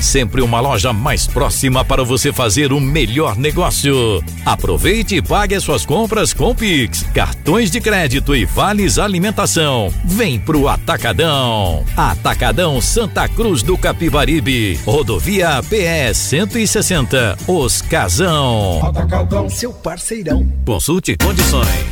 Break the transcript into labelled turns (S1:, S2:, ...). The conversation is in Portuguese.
S1: sempre uma loja mais próxima para você fazer o melhor negócio. Aproveite e pague as suas compras com Pix, cartões de crédito e vales alimentação. Vem pro Atacadão. Atacadão Santa Cruz do Capibaribe. Rodovia PE 160. Os Casão.
S2: Atacadão, seu parceirão.
S1: Consulte condições.